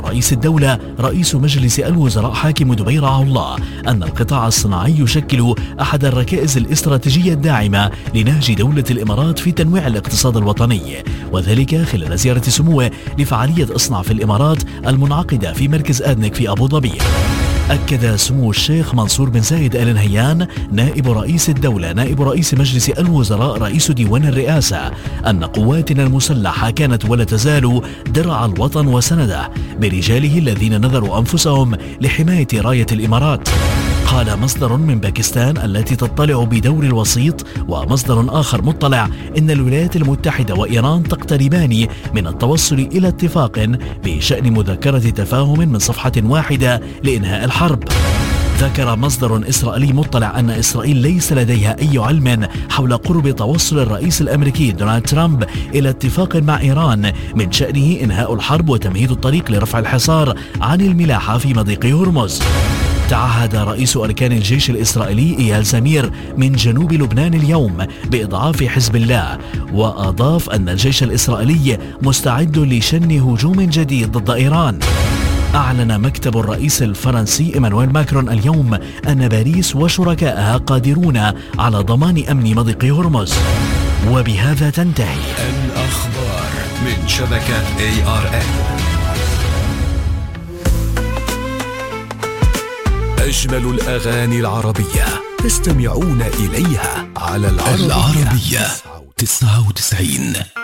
رئيس الدولة رئيس مجلس الوزراء حاكم دبي رعاه الله أن القطاع الصناعي يشكل أحد الركائز الاستراتيجية الداعمة لنهج دولة الإمارات في تنويع الاقتصاد الوطني، وذلك خلال زيارة سموه لفعالية اصنع في الإمارات المنعقدة في مركز آدنك في أبو ظبي. أكد سمو الشيخ منصور بن زايد آل نهيان نائب رئيس الدولة نائب رئيس مجلس الوزراء رئيس ديوان الرئاسة أن قواتنا المسلحة كانت ولا تزال درع الوطن وسنده برجاله الذين نذروا أنفسهم لحماية راية الإمارات. قال مصدر من باكستان التي تطلع بدور الوسيط ومصدر آخر مطلع إن الولايات المتحدة وإيران تقتربان من التوصل إلى اتفاق بشأن مذكرة تفاهم من صفحة واحدة لإنهاء الحرب. ذكر مصدر إسرائيلي مطلع أن إسرائيل ليس لديها أي علم حول قرب توصل الرئيس الأمريكي دونالد ترامب إلى اتفاق مع إيران من شأنه إنهاء الحرب وتمهيد الطريق لرفع الحصار عن الملاحة في مضيق هرمز. تعهد رئيس أركان الجيش الإسرائيلي إيال زمير من جنوب لبنان اليوم بإضعاف حزب الله، وأضاف أن الجيش الإسرائيلي مستعد لشن هجوم جديد ضد إيران. أعلن مكتب الرئيس الفرنسي إيمانويل ماكرون اليوم أن باريس وشركائها قادرون على ضمان أمن مضيق هرمز. وبهذا تنتهي الأخبار من شبكة ARN. أجمل الأغاني العربية تستمعون إليها على العربية 99.